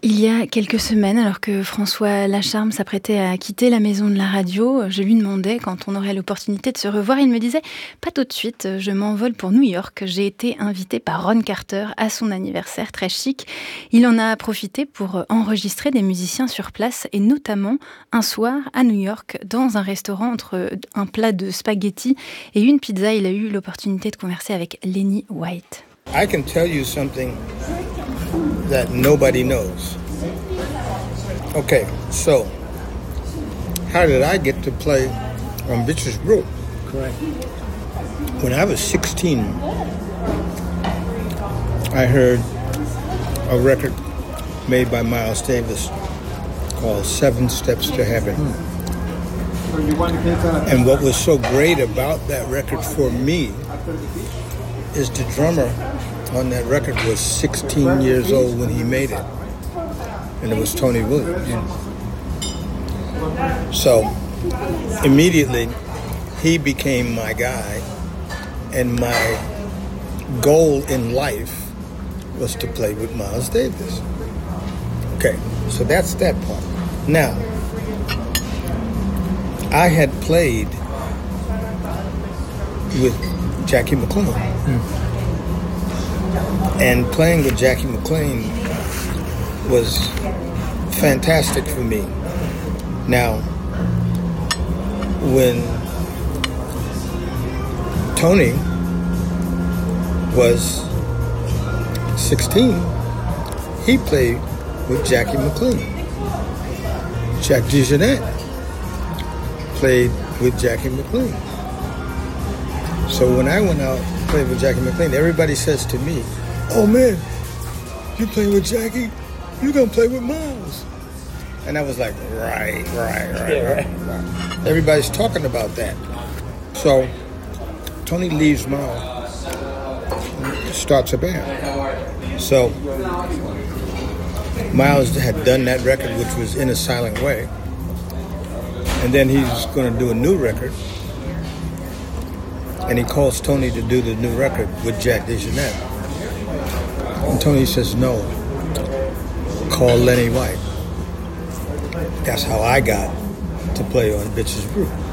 Il y a quelques semaines, alors que François Lacharme s'apprêtait à quitter la maison de la radio, je lui demandais quand on aurait l'opportunité de se revoir. Il me disait « Pas tout de suite, je m'envole pour New York. J'ai été invité par Ron Carter à son anniversaire, très chic. Il en a profité pour enregistrer des musiciens sur place et notamment un soir à New York, dans un restaurant entre un plat de spaghettis et une pizza. Il a eu l'opportunité de converser avec Lenny White. I can tell you something that nobody knows. Okay, so how did I get to play on Bitches Brew? Correct. When I was 16, I heard a record made by Miles Davis called 7 Steps to Heaven. And what was so great about that record for me is the drummer on that record was 16 years old when he made it. And it was Tony Williams. So immediately he became my guy, and my goal in life was to play with Miles Davis. Okay, so that's that part. Now, I had played with Jackie McLean. And playing with Jackie McLean was fantastic for me. Now, when Tony was 16, he played with Jackie McLean. Jack DeJohnette played with Jackie McLean. So when I went out and played with Jackie McLean, everybody says to me, "Oh man, you playing with Jackie? You gonna play with Miles?" And I was like, right. Everybody's talking about that. So Tony leaves Miles, starts a band. So Miles had done that record, which was In a Silent Way, and then he's going to do a new record. And he calls Tony to do the new record with Jack DeJohnette. And Tony says, no, call Lenny White. That's how I got to play on Bitches Brew.